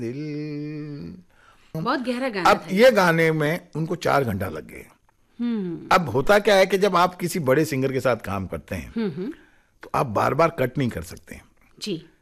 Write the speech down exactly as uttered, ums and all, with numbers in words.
दिल। बहुत गहरा गाना अब था। ये गाने में उनको चार घंटा लग गए। अब होता क्या है कि जब आप किसी बड़े सिंगर के साथ काम करते हैं तो आप बार बार कट नहीं कर सकते हैं। जी